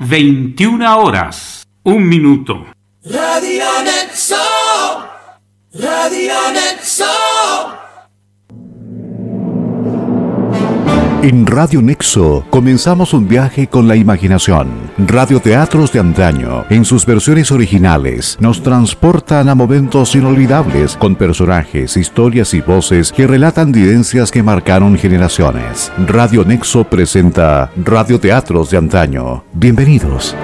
21 horas, 1 minuto. Radio Nexo. Radio Nexo. En Radio Nexo comenzamos un viaje con la imaginación. Radioteatros de antaño, en sus versiones originales, nos transportan a momentos inolvidables con personajes, historias y voces que relatan vivencias que marcaron generaciones. Radio Nexo presenta Radioteatros de antaño. Bienvenidos.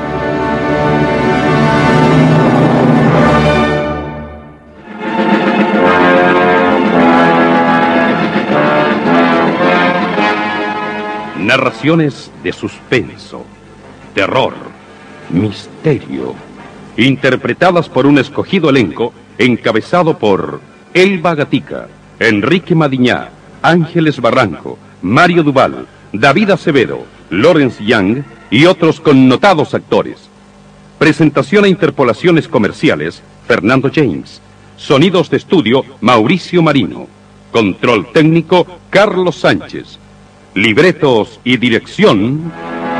Narraciones de suspenso, terror, misterio, interpretadas por un escogido elenco encabezado por Elba Gatica, Enrique Madiñá, Ángeles Barranco, Mario Duval, David Acevedo, Lawrence Young y otros connotados actores. Presentación e interpolaciones comerciales, Fernando James. Sonidos de estudio, Mauricio Marino. Control técnico, Carlos Sánchez. Libretos y dirección,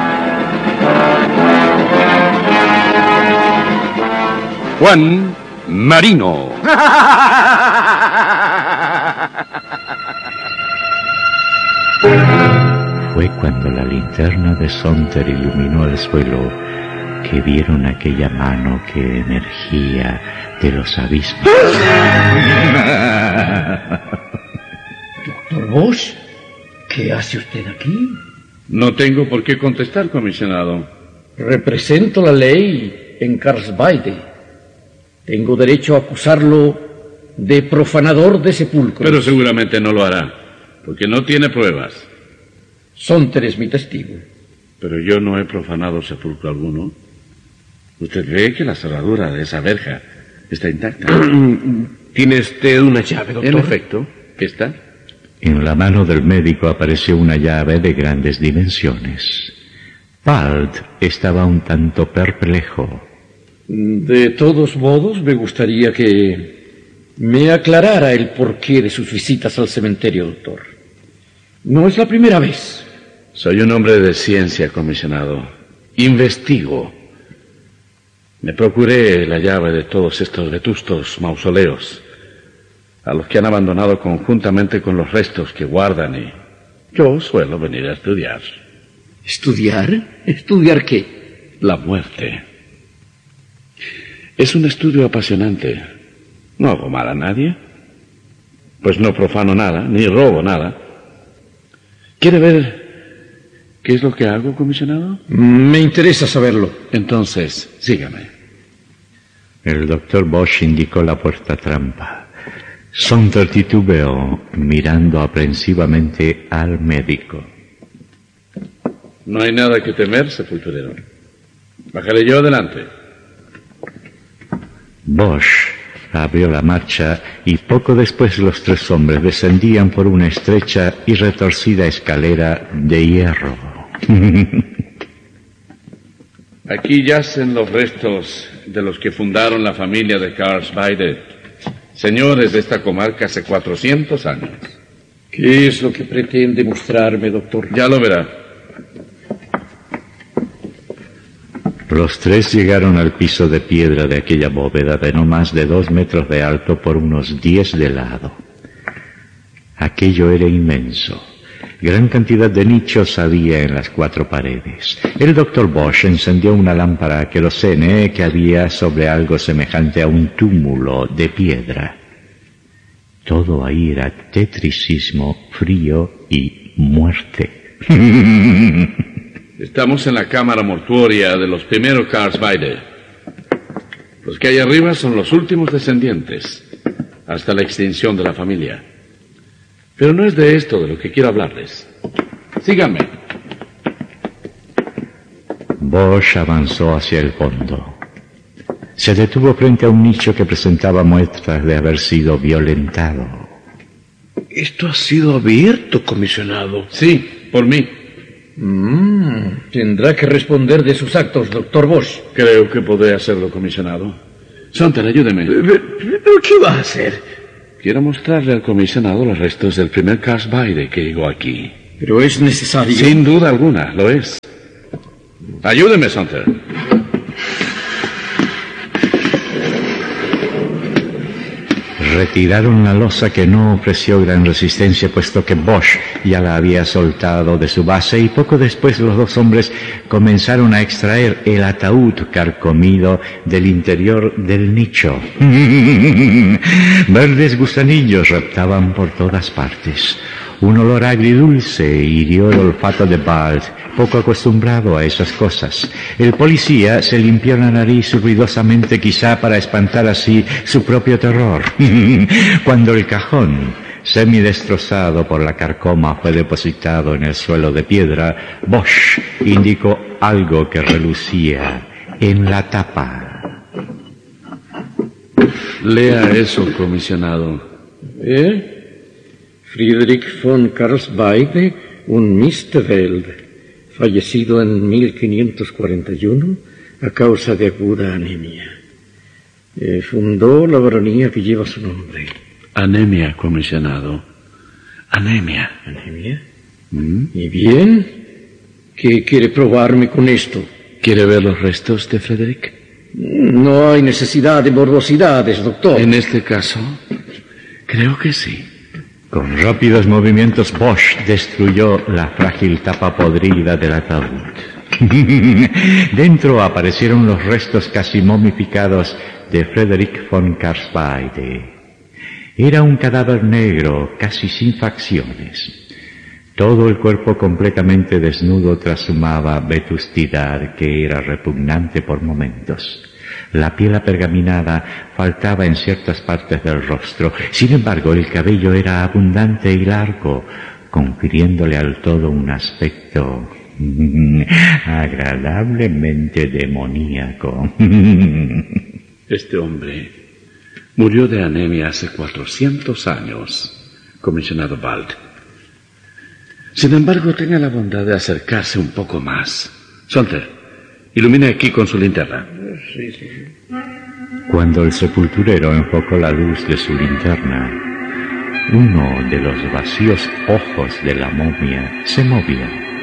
Juan Marino. Fue cuando la linterna de Sonter iluminó el suelo que vieron aquella mano que emergía de los abismos. ¿Doctor Bosch? ¿Qué hace usted aquí? No tengo por qué contestar, comisionado. Represento la ley en Karlsbade. Tengo derecho a acusarlo de profanador de sepulcros. Pero seguramente no lo hará, porque no tiene pruebas. Sonter es mi testigo. Pero yo no he profanado sepulcro alguno. ¿Usted ve que la cerradura de esa verja está intacta? ¿Tiene usted una llave, doctor? En efecto, ¿está? En la mano del médico apareció una llave de grandes dimensiones. Palt estaba un tanto perplejo. De todos modos, me gustaría que me aclarara el porqué de sus visitas al cementerio, doctor. No es la primera vez. Soy un hombre de ciencia, comisionado. Investigo. Me procuré la llave de todos estos vetustos mausoleos, a los que han abandonado conjuntamente con los restos que guardan, y yo suelo venir a estudiar. ¿Estudiar? ¿Estudiar qué? La muerte. Es un estudio apasionante. No hago mal a nadie, pues no profano nada, ni robo nada. ¿Quiere ver qué es lo que hago, comisionado? Me interesa saberlo. Entonces, sígame. El doctor Bosch indicó la puerta trampa. Sonter titubeó, mirando aprensivamente al médico. No hay nada que temer, sepulturero. Bajaré yo adelante. Bosch abrió la marcha y poco después los tres hombres descendían por una estrecha y retorcida escalera de hierro. Aquí yacen los restos de los que fundaron la familia de Karlsbade, señores de esta comarca hace 400 años. ¿Qué es lo que pretende mostrarme, doctor? Ya lo verá. Los tres llegaron al piso de piedra de aquella bóveda de no más de 2 metros de alto por unos 10 de lado. Aquello era inmenso. Gran cantidad de nichos había en las 4 paredes. El doctor Bosch encendió una lámpara querosene que había sobre algo semejante a un túmulo de piedra. Todo ahí era tetricismo, frío y muerte. Estamos en la cámara mortuoria de los primeros Karlsbade. Los que hay arriba son los últimos descendientes, hasta la extinción de la familia. Pero no es de esto de lo que quiero hablarles. Síganme. Bosch avanzó hacia el fondo. Se detuvo frente a un nicho que presentaba muestras de haber sido violentado. Esto ha sido abierto, comisionado. Sí, por mí. Tendrá que responder de sus actos, doctor Bosch. Creo que podré hacerlo, comisionado. Sonter, ayúdeme. ¿Pero qué va a hacer? Quiero mostrarle al comisionado los restos del primer Karlsbade que llegó aquí. Pero es necesario. Sin duda alguna, lo es. Ayúdeme, Sumter. Retiraron la losa, que no ofreció gran resistencia, puesto que Bosch ya la había soltado de su base, y poco después los dos hombres comenzaron a extraer el ataúd carcomido del interior del nicho. Verdes gusanillos reptaban por todas partes. Un olor agridulce hirió el olfato de Balt, poco acostumbrado a esas cosas. El policía se limpió la nariz ruidosamente, quizá para espantar así su propio terror. Cuando el cajón, semidestrozado por la carcoma, fue depositado en el suelo de piedra, Bosch indicó algo que relucía en la tapa. Lea eso, comisionado. Friedrich von Karlsbayde und Misteveld, fallecido en 1541 a causa de aguda anemia. Fundó la baronía que lleva su nombre. Anemia, comisionado. Anemia. ¿Anemia? ¿Y bien? ¿Qué quiere probarme con esto? ¿Quiere ver los restos de Frederick? No hay necesidad de morbosidades, doctor. En este caso, creo que sí. Con rápidos movimientos, Bosch destruyó la frágil tapa podrida del ataúd. Dentro aparecieron los restos casi momificados de Friedrich von Karlsbayde. Era un cadáver negro, casi sin facciones. Todo el cuerpo completamente desnudo trashumaba vetuστidad que era repugnante por momentos. La piel apergaminada faltaba en ciertas partes del rostro. Sin embargo, el cabello era abundante y largo, confiriéndole al todo un aspecto agradablemente demoníaco. Este hombre murió de anemia hace 400 años, comisionado Balt. Sin embargo, tenga la bondad de acercarse un poco más. Sumter, ilumine aquí con su linterna. Sí. Cuando el sepulturero enfocó la luz de su linterna, uno de los vacíos ojos de la momia se movió.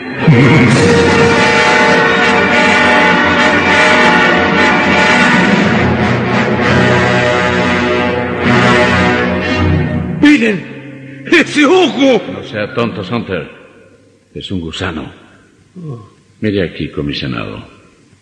¡Miren! ¡Ese ojo! No sea tonto, Sumter. Es un gusano. Mire aquí, comisionado.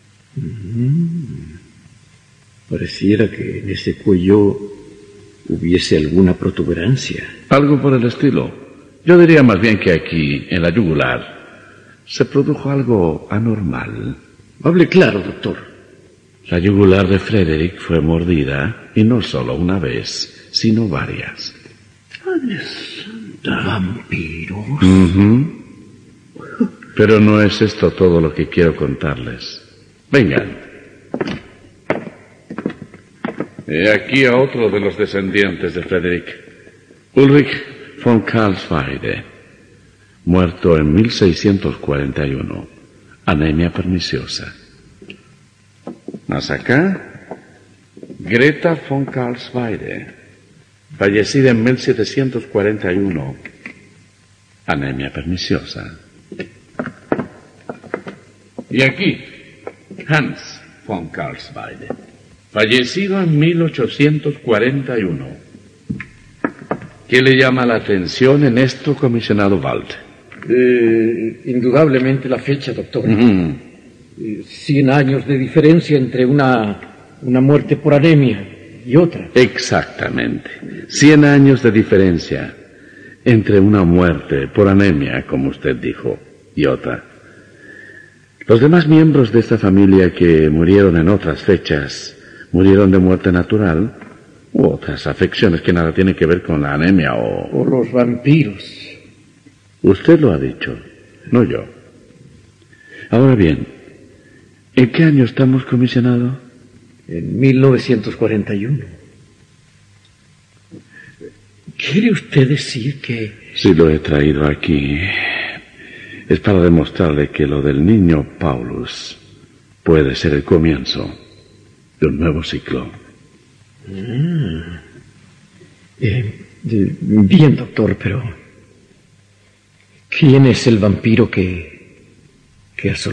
Pareciera que en ese cuello hubiese alguna protuberancia. Algo por el estilo. Yo diría más bien que aquí, en la yugular, se produjo algo anormal. Hable claro, doctor. La yugular de Frederick fue mordida, y no solo una vez, sino varias. ¡Madre santa! ¿Vampiros? Pero no es esto todo lo que quiero contarles. Vengan. He aquí a otro de los descendientes de Frederick, Ulrich von Karlsbayde, muerto en 1641, anemia perniciosa. Más acá, Greta von Karlsbayde, fallecida en 1741, anemia perniciosa. Y aquí, Hans von Karlsbayde, fallecido en 1841. ¿Qué le llama la atención en esto, comisionado Balt? Indudablemente la fecha, doctor. 100 años de diferencia entre una muerte por anemia y otra. Exactamente. 100 años de diferencia entre una muerte por anemia, como usted dijo, y otra. Los demás miembros de esta familia que murieron en otras fechas murieron de muerte natural u otras afecciones que nada tienen que ver con la anemia o los vampiros. Usted lo ha dicho, no yo. Ahora bien, ¿en qué año estamos, comisionado? En 1941. ¿Quiere usted decir que...? Si lo he traído aquí, es para demostrarle que lo del niño Paulus puede ser el comienzo de un nuevo ciclo. Bien, doctor, pero ¿quién es el vampiro que asoló